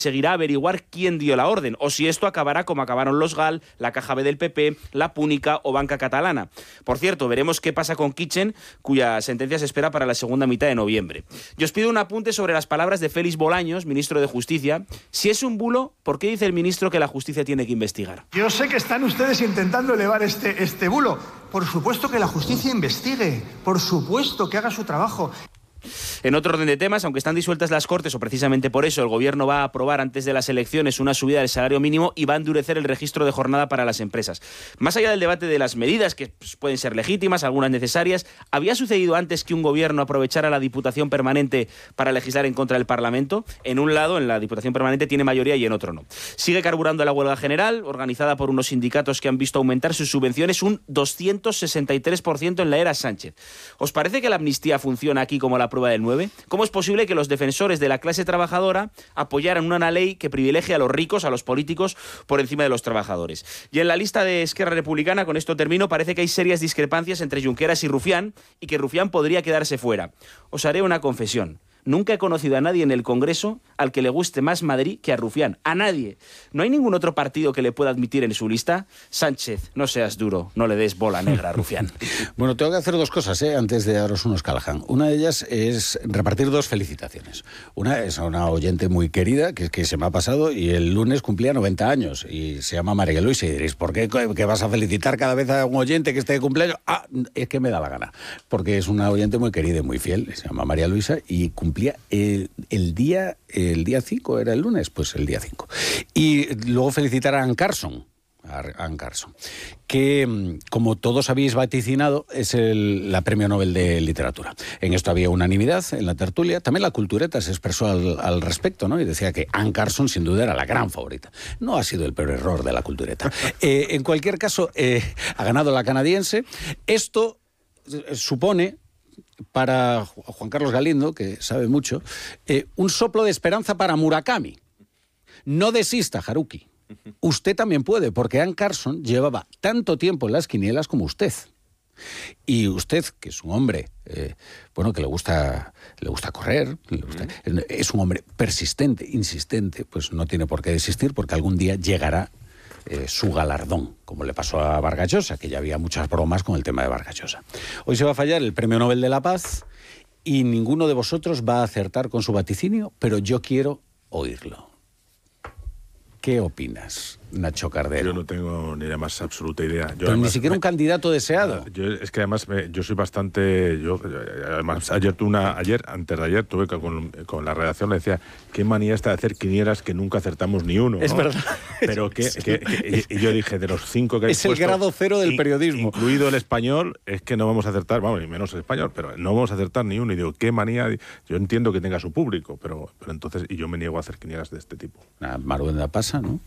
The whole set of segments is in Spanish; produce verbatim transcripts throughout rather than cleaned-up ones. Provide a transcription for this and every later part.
seguirá a averiguar quién dio la orden, o si esto acabará como acabaron los GAL, la Caja B del P P, la Púnica o Banca Catalana. Por cierto, veremos qué pasa con Kitchen, cuya sentencia se espera para la segunda mitad de noviembre. Yo os pido un apunte sobre las palabras de Félix Bolaños, ministro de Justicia. Si es un bulo, ¿por qué dice el ministro que la justicia tiene que investigar? Yo sé que están ustedes intentando elevar este, este bulo. Por supuesto que la justicia investigue, por supuesto que haga su trabajo. En otro orden de temas, aunque están disueltas las Cortes, o precisamente por eso, el Gobierno va a aprobar antes de las elecciones una subida del salario mínimo y va a endurecer el registro de jornada para las empresas. Más allá del debate de las medidas, que pues, pueden ser legítimas, algunas necesarias, ¿había sucedido antes que un Gobierno aprovechara la Diputación Permanente para legislar en contra del Parlamento? En un lado, en la Diputación Permanente, tiene mayoría y en otro no. Sigue carburando la huelga general, organizada por unos sindicatos que han visto aumentar sus subvenciones un doscientos sesenta y tres por ciento en la era Sánchez. ¿Os parece que la amnistía funciona aquí como la prueba del nueve? ¿Cómo es posible que los defensores de la clase trabajadora apoyaran una ley que privilegie a los ricos, a los políticos, por encima de los trabajadores? Y en la lista de Esquerra Republicana, con esto termino, parece que hay serias discrepancias entre Junqueras y Rufián y que Rufián podría quedarse fuera. Os haré una confesión. Nunca he conocido a nadie en el Congreso al que le guste más Madrid que a Rufián. A nadie. ¿No hay ningún otro partido que le pueda admitir en su lista? Sánchez, no seas duro, no le des bola negra a Rufián. Bueno, tengo que hacer dos cosas, ¿eh? Antes de daros unos Callahan. Una de ellas es repartir dos felicitaciones. Una es a una oyente muy querida, que, que se me ha pasado, y el lunes cumplía noventa años, y se llama María Luisa, y diréis, ¿por qué que vas a felicitar cada vez a un oyente que esté de cumpleaños? Ah, es que me da la gana, porque es una oyente muy querida y muy fiel, se llama María Luisa, y cumplía el, el día el día cinco, ¿era el lunes? Pues el día cinco. Y luego felicitar a Anne Carson, a Anne Carson, que, como todos habéis vaticinado, es el, la Premio Nobel de Literatura. En esto había unanimidad en la tertulia. También la Cultureta se expresó al, al respecto, ¿no? Y decía que Anne Carson, sin duda, era la gran favorita. No ha sido el peor error de la Cultureta. Eh, en cualquier caso, eh, ha ganado la canadiense. Esto eh, supone, para Juan Carlos Galindo, que sabe mucho, eh, un soplo de esperanza para Murakami. No desista, Haruki. Usted también puede, porque Anne Carson llevaba tanto tiempo en las quinielas como usted. Y usted, que es un hombre, eh, bueno, que le gusta, le gusta correr, le gusta, es un hombre persistente, insistente, pues no tiene por qué desistir, porque algún día llegará Eh, su galardón, como le pasó a Vargas Llosa, que ya había muchas bromas con el tema de Vargas Llosa. Hoy se va a fallar el Premio Nobel de la Paz y ninguno de vosotros va a acertar con su vaticinio, pero yo quiero oírlo. ¿Qué opinas, Nacho Cardero? Yo no tengo ni la más absoluta idea. Yo Pero además, ni siquiera me, un candidato deseado. Yo, es que además me, yo soy bastante... Yo, además, ayer, tuve una, ayer, antes de ayer, tuve que con, con la redacción, le decía, qué manía esta de hacer quinielas que nunca acertamos ni uno. Es ¿no? verdad. Pero que, que, que y yo dije, de los cinco que hay Es el grado cero del periodismo. Incluido el español, es que no vamos a acertar, vamos, ni menos el español, pero no vamos a acertar ni uno. Y digo, qué manía... Yo entiendo que tenga su público, pero, pero entonces... Y yo me niego a hacer quinielas de este tipo. Nah, Maruenda pasa, ¿no?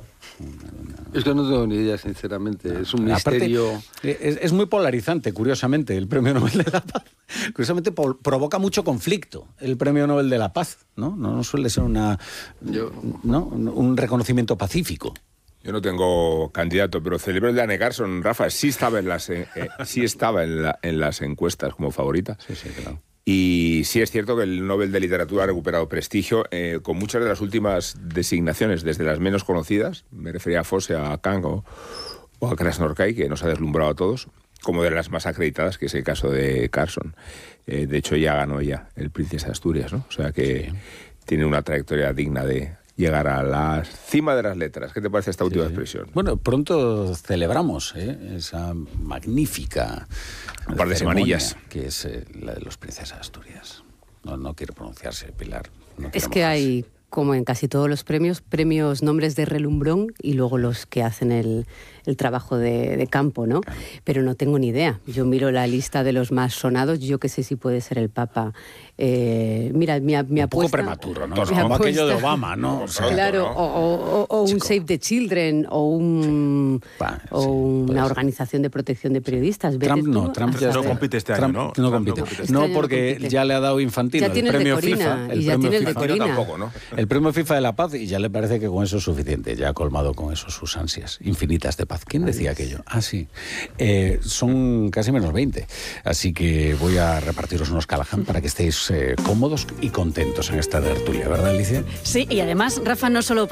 Es que no tengo ni idea, sinceramente. No, es un aparte, misterio. Es, es muy polarizante, curiosamente, el Premio Nobel de la Paz. Curiosamente po- provoca mucho conflicto el Premio Nobel de la Paz, ¿no? No, no suele ser una, Yo... ¿no? un reconocimiento pacífico. Yo no tengo candidato, pero celebro el de Anne Carson, Rafa. Sí estaba en las, eh, sí estaba en, la, en las encuestas como favorita. Sí, sí, claro. Y sí es cierto que el Nobel de Literatura ha recuperado prestigio eh, con muchas de las últimas designaciones, desde las menos conocidas, me refería a Fosse, a Kang o, o a Krasnorkai, que nos ha deslumbrado a todos, como de las más acreditadas, que es el caso de Carson. Eh, de hecho, ya ganó ya el Princesa de Asturias, ¿no? O sea que sí, tiene una trayectoria digna de llegar a la cima de las letras. ¿Qué te parece esta última sí, expresión? Bueno, pronto celebramos ¿eh? esa magnífica un par de semanillas que es eh, la de los Princesas de Asturias. No, no quiero pronunciarse, Pilar. No es que mojarse. Hay, como en casi todos los premios, premios nombres de relumbrón y luego los que hacen el, el trabajo de, de campo, ¿no? Claro. Pero no tengo ni idea. Yo miro la lista de los más sonados, yo que sé si puede ser el Papa. Eh, mira, mi, mi apuesta... Un poco prematuro, ¿no? Mi Como apuesta, aquello de Obama, ¿no? O sea, claro, ¿no? o, o, o un Chico. Save the Children, o, un, sí. Va, o sí, una organización de protección de periodistas. Trump no, Trump ya no compite este Trump, año, ¿no? No compite. No, compite. no porque no compite. Ya le ha dado Infantino ya tiene el premio el de Corina, FIFA. El y ya premio tiene el de FIFA. Corina. Tampoco, ¿no? El premio FIFA de la Paz, y ya le parece que con eso es suficiente, ya ha colmado con eso sus ansias infinitas de paz. ¿Quién decía aquello? Ah, sí. Eh, son casi menos veinte, así que voy a repartiros unos Callahan para que estéis eh, cómodos y contentos en esta tertulia, ¿verdad, Alicia? Sí, y además, Rafa, no solo